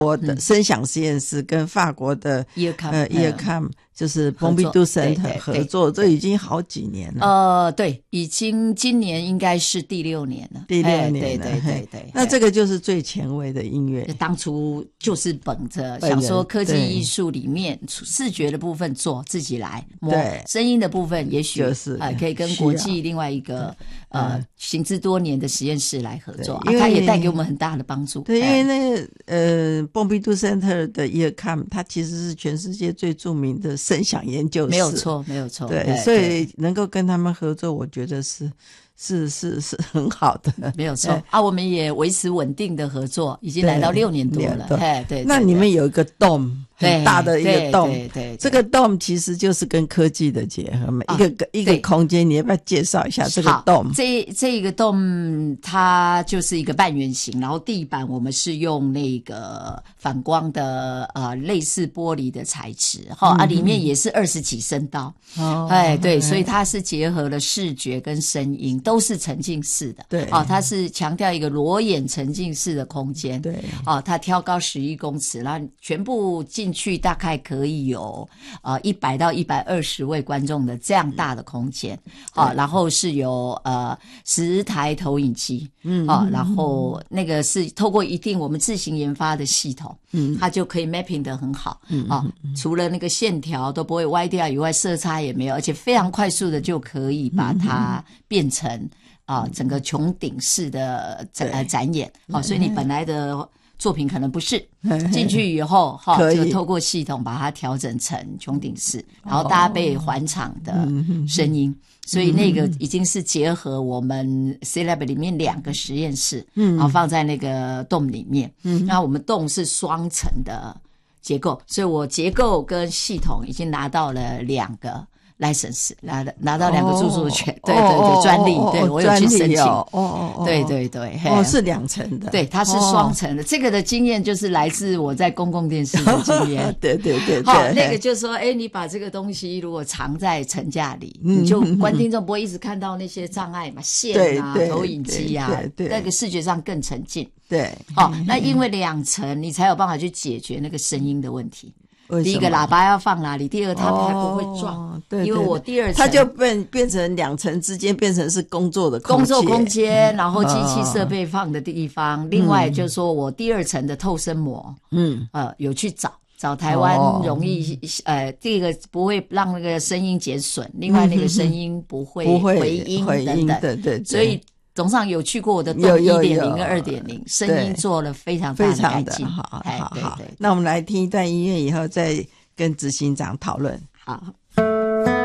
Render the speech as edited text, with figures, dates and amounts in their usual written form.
国的声响实验室跟法国的EARCOM 就是Pompidou Center 合作，这已经好几年了。 对，已经今年应该是第6年了。 第6年了，对。那这个就是最前卫的音乐。 当初就是本着想说科技艺术里面视觉的部分做自己来摸，声音的部分也许就是可以跟国际另外一个行之多年的实验室来合作，它也带给我们很大的帮助。 对，因为那个Pompidou Center 的 EARCOM 它其实是全世界最著名的声响研究室， 没有错。 对，所以能够跟他们合作，我觉得是很好的， 没有错啊。我们也维持稳定的合作，已经来到6年多了。对， 那你们有一个 dome 很大的一个 dome， 对， 这个 dome 其实就是跟科技的结合嘛，一个空间，你要不要介绍一下这个 dome？ 这个 dome 它就是一个半圆形，然后地板我们是用那个反光的类似玻璃的材质里面也是20几声道。对，所以它是结合了视觉跟声音，都是沉浸式的。 对， 它是强调一个裸眼沉浸式的空间。 对， 它挑高11公尺，然后全部进去大概可以有100到120位观众的这样大的空间。然后是有10台投影机。然后那个是透过一定我们自行研发的系统，它就可以 mapping 得很好。除了那个线条都不会歪掉以外，色差也没有，而且非常快速的就可以把它变成整个穹顶式的展演。所以你本来的作品可能不是，进去以后就透过系统把它调整成穹顶式，然后搭配环场的声音。所以那个已经是结合我们 C-Lab 里面2个实验室，然后放在那个洞里面。那我们洞是双层的结构，所以我结构跟系统已经拿到了2个license， 拿到2个著作权。对，专利。对，我有去申请。对， 是2层的。 对，它是双层的。这个的经验就是来自我在公共电视的经验。 对。 那个就是说，你把这个东西如果藏在层架里，你就观听众不会一直看到那些障碍嘛，线啊、投影机啊，那个视觉上更沉浸。 对， 那因为2层，你才有办法去解决那个声音的问题。第一个喇叭要放哪里，第二它才不会撞。对，因为我第2层它就变成2层之间变成是工作空间，然后机器设备放的地方。另外就是说我第2层的透声膜，有去找台湾容易第一个不会让那个声音减损，另外那个声音不会回音等等。对，所以总上有去过我的洞 1.0 跟 2.0， 声音做了非常大的改进。 好，那我们来听一段音乐以后再跟执行长讨论。 好。